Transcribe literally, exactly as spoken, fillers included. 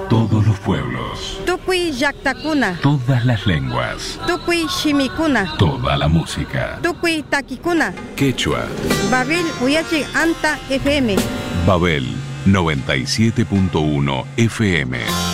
Todos los pueblos. Tukuy llaqtakuna. Todas las lenguas. Tukuy shimikuna. Toda la música. Tukuy takikuna. Quechua. Babel Uyachik Anta F M. Babel noventa y siete punto uno F M.